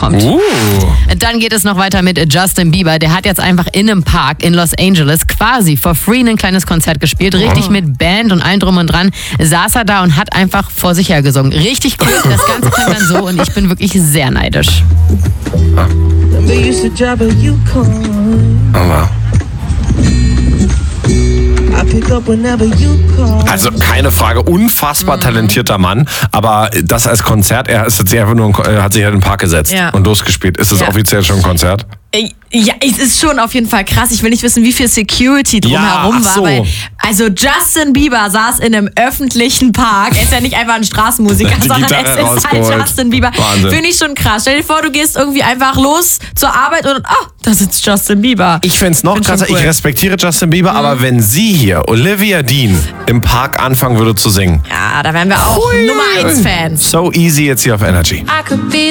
kommt. Dann geht es noch weiter mit Justin Bieber. Der hat jetzt einfach in einem Park in Los Angeles quasi for free ein kleines Konzert gespielt. Richtig mit Band und allem drum und dran. Saß er da und hat einfach vor sich her gesungen. Richtig cool. Das Ganze klingt dann so und ich bin wirklich sehr neidisch. Aber also keine Frage, unfassbar talentierter Mann, aber das als Konzert, er ist jetzt einfach nur, hat sich halt in den Park gesetzt und losgespielt. Ist das offiziell schon ein Konzert? Ja, es ist schon auf jeden Fall krass. Ich will nicht wissen, wie viel Security drumherum war. Weil, also Justin Bieber saß in einem öffentlichen Park. Er ist ja nicht einfach ein Straßenmusiker, sondern es ist halt Justin Bieber. Finde ich schon krass. Stell dir vor, du gehst irgendwie einfach los zur Arbeit und da sitzt Justin Bieber. Ich find's noch krasser. Cool. Ich respektiere Justin Bieber, aber wenn sie hier, Olivia Dean, im Park anfangen würde zu singen. Ja, da wären wir auch Nummer 1 Fans. So easy jetzt hier auf Energy.